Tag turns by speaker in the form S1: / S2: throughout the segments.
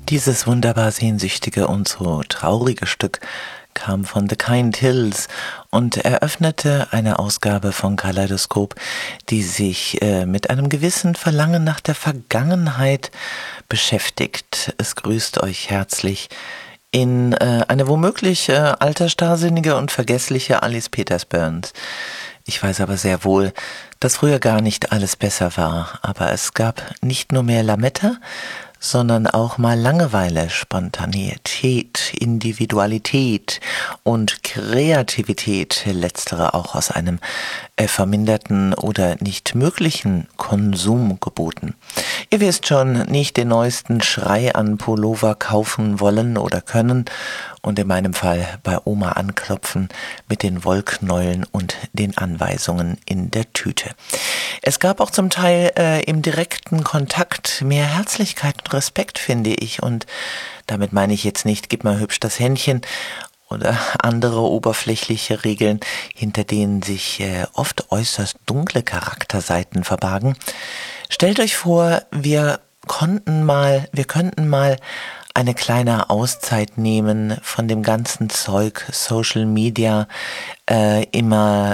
S1: Dieses wunderbar sehnsüchtige und so traurige Stück kam von The Kind Hills und eröffnete eine Ausgabe von Kaleidoskop, die sich mit einem gewissen Verlangen nach der Vergangenheit beschäftigt. Es grüßt euch herzlich in eine womöglich altersstarrsinnige und vergessliche Alice Peters-Burns. Ich weiß aber sehr wohl, dass früher gar nicht alles besser war, aber es gab nicht nur mehr Lametta, sondern auch mal Langeweile, Spontaneität, Individualität und Kreativität, letztere auch aus einem verminderten oder nicht möglichen Konsum geboten. Ihr wisst schon, nicht den neuesten Schrei an Pullover kaufen wollen oder können und in meinem Fall bei Oma anklopfen mit den Wollknäueln und den Anweisungen in der Tüte. Es gab auch zum Teil im direkten Kontakt mehr Herzlichkeit und Respekt, finde ich. Und damit meine ich jetzt nicht, gib mal hübsch das Händchen oder andere oberflächliche Regeln, hinter denen sich oft äußerst dunkle Charakterseiten verbargen. Stellt euch vor, wir könnten mal eine kleine Auszeit nehmen von dem ganzen Zeug, Social Media, immer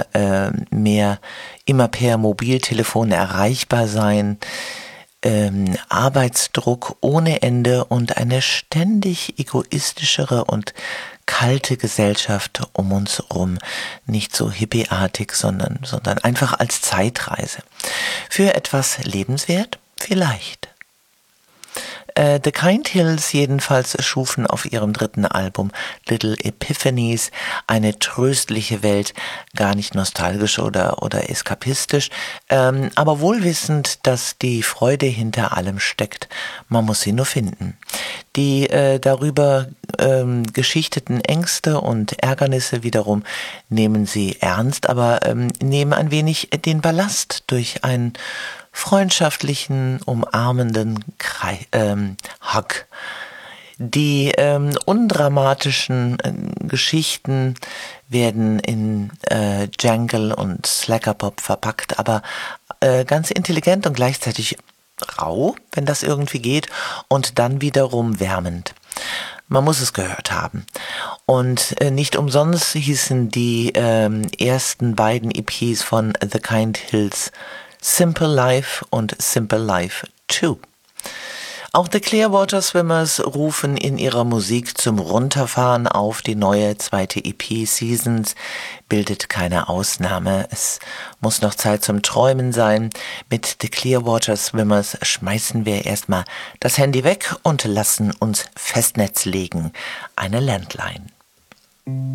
S1: per Mobiltelefon erreichbar sein, Arbeitsdruck ohne Ende und eine ständig egoistischere und kalte Gesellschaft um uns rum. Nicht so hippieartig, sondern einfach als Zeitreise. Für etwas lebenswert? Vielleicht. The Kind Hills jedenfalls schufen auf ihrem dritten Album Little Epiphanies eine tröstliche Welt, gar nicht nostalgisch oder eskapistisch, aber wohlwissend, dass die Freude hinter allem steckt. Man muss sie nur finden. Die darüber geschichteten Ängste und Ärgernisse wiederum nehmen sie ernst, aber nehmen ein wenig den Ballast durch einen freundschaftlichen, umarmenden Hug. Die undramatischen Geschichten werden in Jangle und Slackerpop verpackt, aber ganz intelligent und gleichzeitig rau, wenn das irgendwie geht, und dann wiederum wärmend. Man muss es gehört haben. Und nicht umsonst hießen die ersten beiden EPs von The Kind Hills Simple Life und Simple Life 2. Auch The Clearwater Swimmers rufen in ihrer Musik zum Runterfahren auf. Die neue zweite EP Seasons bildet keine Ausnahme. Es muss noch Zeit zum Träumen sein. Mit The Clearwater Swimmers schmeißen wir erstmal das Handy weg und lassen uns Festnetz legen. Eine Landline.